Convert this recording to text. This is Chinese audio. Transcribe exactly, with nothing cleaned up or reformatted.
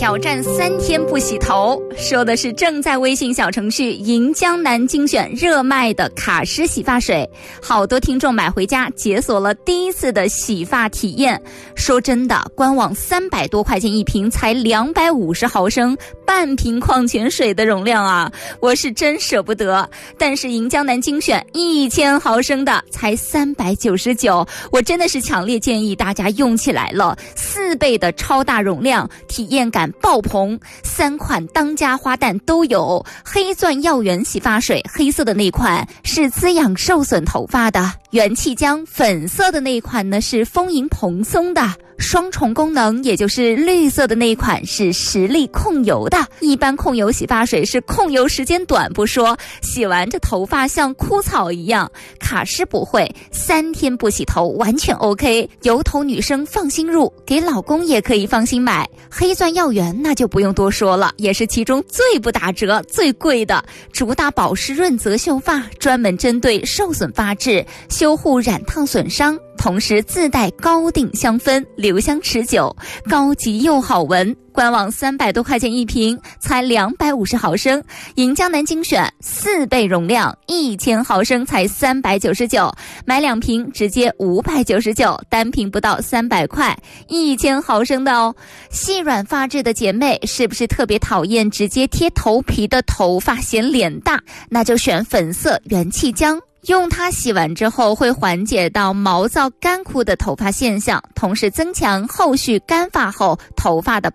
挑战三天不洗头，说的是正在微信小程序银江南精选热卖的卡诗洗发水。好多听众买回家解锁了第一次的洗发体验。说真的，官网三百多块钱一瓶，才两百五十毫升，半瓶矿泉水的容量啊，我是真舍不得。但是银江南精选一千毫升的才三百九十九，我真的是强烈建议大家用起来了。四倍的超大容量，体验感爆棚，三款当家花旦都有。黑钻耀源洗发水，黑色的那款是滋养受损头发的，元气浆粉色的那款呢是丰盈蓬松的，双重功能，也就是绿色的那款是实力控油的。一般控油洗发水是控油时间短不说，洗完这头发像枯草一样。卡诗不会，三天不洗头完全 OK， 油头女生放心入，给老公也可以放心买。黑钻耀源那就不用多说了，也是其中最不打折最贵的，主打保湿润泽秀发，专门针对受损发质修护染烫损伤，同时自带高定香氛，留香持久，高级又好闻。官网三百多块钱一瓶，才两百五十毫升。银江南精选四倍容量，一千毫升才三百九十九，买两瓶直接五百九十九，单瓶不到三百块，一千毫升的哦。细软发质的姐妹，是不是特别讨厌直接贴头皮的头发显脸大？那就选粉色元气浆。用它洗完之后会缓解到毛躁干枯的头发现象，同时增强后续干发后头发的